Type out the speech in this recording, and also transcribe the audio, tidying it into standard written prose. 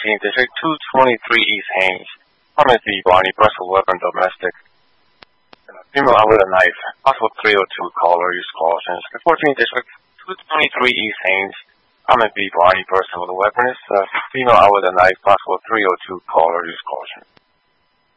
14th District, 223 East Haines. Comment B, Barney, personal weapon, domestic. Female out with a knife. Possible 302 caller, use caution. The 14th District, 223 East Haines. Comment B, Barney, person with a weapon. Female out with a knife. Possible 302 caller, use caution.